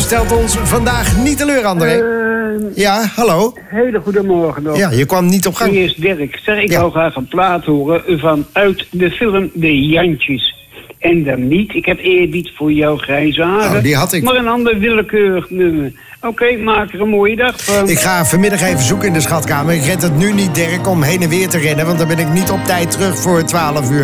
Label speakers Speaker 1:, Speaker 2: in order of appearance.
Speaker 1: stelt ons vandaag niet teleur, André. Ja, hallo.
Speaker 2: Hele goedemorgen nog.
Speaker 1: Ja, je kwam niet op gang.
Speaker 2: Hier is Dirk. Zeg, ik wou graag een plaat horen vanuit de film De Jantjes. En dan niet, ik heb eerbied voor jouw grijze haren.
Speaker 1: Oh, die had ik.
Speaker 2: Maar een ander willekeurig nummer. Oké, maak er een mooie dag van.
Speaker 1: Ik ga vanmiddag even zoeken in de schatkamer. Ik red het nu niet, Dirk, om heen en weer te rennen, want dan ben ik niet op tijd terug voor 12 uur.